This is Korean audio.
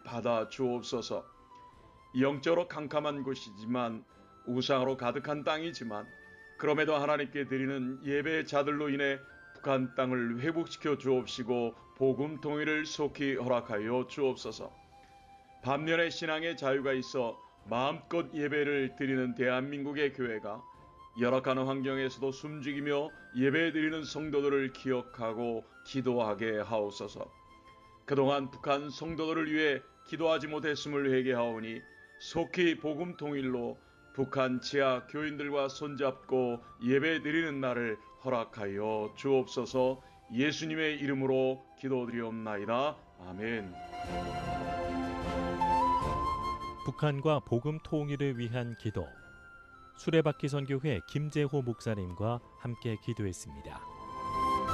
받아 주옵소서. 영적으로 캄캄한 곳이지만 우상으로 가득한 땅이지만 그럼에도 하나님께 드리는 예배의 자들로 인해 북한 땅을 회복시켜 주옵시고 복음 통일을 속히 허락하여 주옵소서. 반면에 신앙의 자유가 있어 마음껏 예배를 드리는 대한민국의 교회가 열악한 환경에서도 숨죽이며 예배드리는 성도들을 기억하고 기도하게 하옵소서. 그동안 북한 성도들을 위해 기도하지 못했음을 회개하오니 속히 복음 통일로 북한 지하 교인들과 손잡고 예배드리는 날을 허락하여 주옵소서. 예수님의 이름으로 기도드리옵나이다. 아멘. 북한과 복음 통일을 위한 기도. 수레바퀴 선교회 김재호 목사님과 함께 기도했습니다.